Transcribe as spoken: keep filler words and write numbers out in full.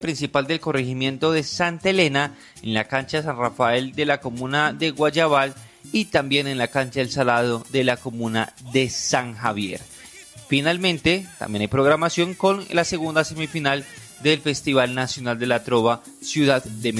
principal del corregimiento de Santa Elena, en la cancha San Rafael de la comuna de Guayabal y también en la cancha El Salado de la comuna de San Javier. Finalmente, también hay programación con la segunda semifinal del Festival Nacional de la Trova Ciudad de Medellín.